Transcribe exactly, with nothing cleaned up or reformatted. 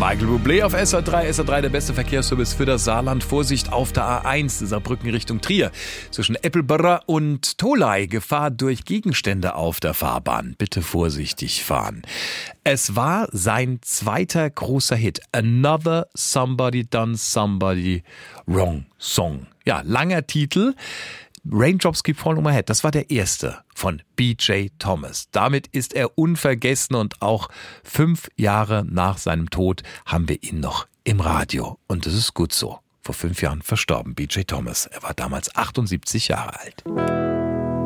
Michael Bublé auf S R drei. S R drei, der beste Verkehrsservice für das Saarland. Vorsicht auf der A eins, Saarbrücken Richtung Trier. Zwischen Eppelbörra und Tholey Gefahr durch Gegenstände auf der Fahrbahn. Bitte vorsichtig fahren. Es war sein zweiter großer Hit. Another Somebody Done Somebody Wrong Song. Ja, langer Titel. Raindrops Keep Falling on My Head, das war der erste von B J Thomas. Damit ist er unvergessen und auch fünf Jahre nach seinem Tod haben wir ihn noch im Radio. Und das ist gut so. Vor fünf Jahren verstorben B J Thomas. Er war damals achtundsiebzig Jahre alt.